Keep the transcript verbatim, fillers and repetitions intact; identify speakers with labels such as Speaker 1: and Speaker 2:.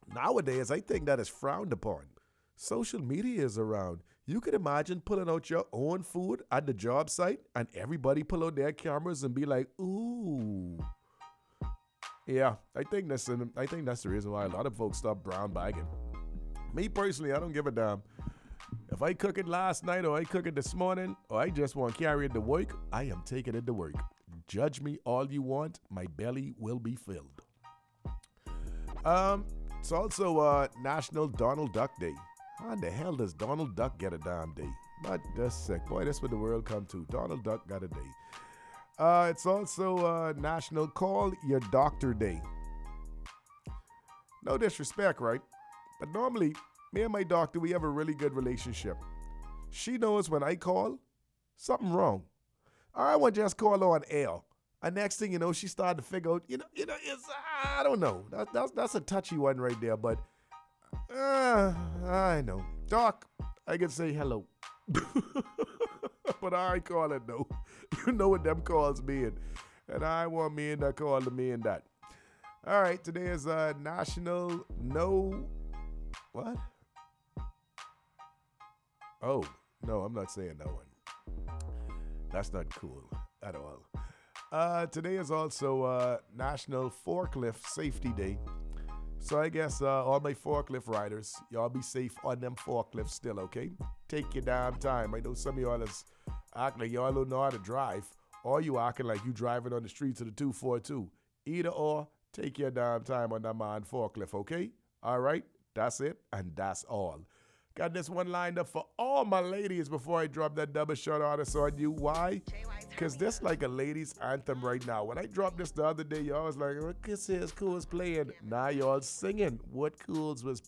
Speaker 1: Nowadays, I think that is frowned upon. Social media is around. You could imagine pulling out your own food at the job site and everybody pull out their cameras and be like, ooh. Yeah, I think that's an, I think that's the reason why a lot of folks stop brown bagging. Me personally, I don't give a damn. If I cook it last night or I cook it this morning or I just want to carry it to work, I am taking it to work. Judge me all you want. My belly will be filled. Um, It's also uh, National Donald Duck Day. How in the hell does Donald Duck get a damn day? But that's sick. Boy, that's what the world come to. Donald Duck got a day. Uh, it's also uh, National Call Your Doctor Day. No disrespect, right? But normally, me and my doctor, we have a really good relationship. She knows when I call, something wrong. I want to just call her on air. And next thing you know, she started to figure out, you know, you know, it's, I don't know. That, that's, that's a touchy one right there, but uh, I know. Doc, I can say hello. But I ain't call it no. You know what them calls mean. And I want me and that call to me and that. All right, today is uh, National No, what? Oh, no, I'm not saying that one. That's not cool at all. Uh, today is also uh, National Forklift Safety Day. So I guess uh, all my forklift riders, y'all be safe on them forklifts still, okay? Take your damn time. I know some of y'all is acting like y'all don't know how to drive, or you acting like you driving on the streets of the two forty-two. Either or, take your damn time on that man forklift, okay? All right? That's it, and that's all. Got this one lined up for all my ladies before I drop that double shot artist on you. Why? Because this like a ladies anthem right now. When I dropped this the other day, y'all was like, what Kiss is Cool's playing? Now y'all singing what Cools was